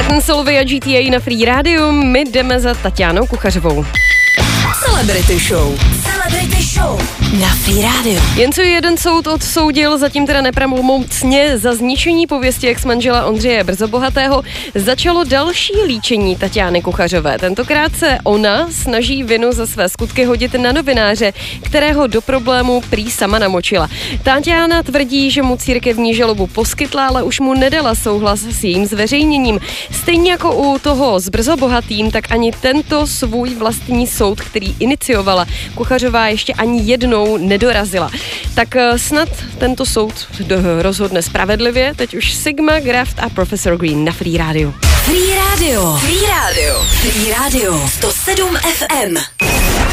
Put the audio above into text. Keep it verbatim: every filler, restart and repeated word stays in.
Martin Solveig a G T A na Free Radio, my jdeme za Taťánou Kuchařovou. Celebrity Show. Celebrity Show na Free Radio. Jen co jeden soud odsoudil, zatím teda nepravomocně, za zničení pověsti ex-manžela Ondřeje Brzobohatého, začalo další líčení Taťány Kuchařové. Tentokrát se ona snaží vinu za své skutky hodit na novináře, kterého do problému prý sama namočila. Taťána tvrdí, že mu církevní žalobu poskytla, ale už mu nedala souhlas s jejím zveřejněním. Stejně jako u toho s Brzobohatým, tak ani tento svůj vlastní soud, který iniciovala Kuchařová, ještě ani jednou nedorazila. Tak snad tento soud rozhodne spravedlivě. Teď už Sigma, Graft a Professor Green na Free Radio. Free Radio. Free Radio. Free Radio. sto sedm F M.